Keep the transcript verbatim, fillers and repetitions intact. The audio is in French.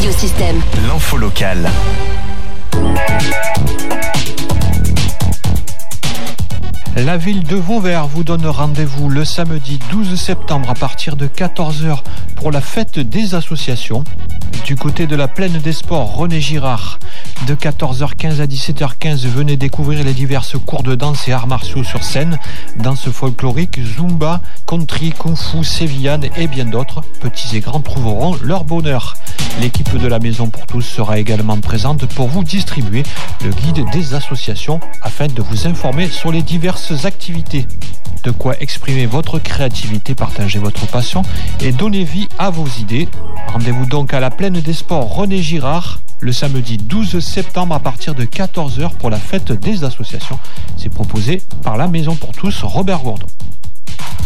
Radiosystème. L'info locale. La ville de Vauvert vous donne rendez-vous le samedi douze septembre à partir de quatorze heures pour la fête des associations. Du côté de la Plaine des Sports, René Girard, de quatorze heures quinze à dix-sept heures quinze, venez découvrir les diverses cours de danse et arts martiaux sur scène, danse folklorique, zumba, country, kung-fu, sévillane et bien d'autres. Petits et grands trouveront leur bonheur. L'équipe de la Maison pour tous sera également présente pour vous distribuer le guide des associations afin de vous informer sur les diverses activités. De quoi exprimer votre créativité, partager votre passion et donner vie à vos idées. Rendez-vous donc à la Plaine des Sports René Girard le samedi douze septembre à partir de quatorze heures pour la fête des associations. C'est proposé par la Maison pour tous Robert Gourdon.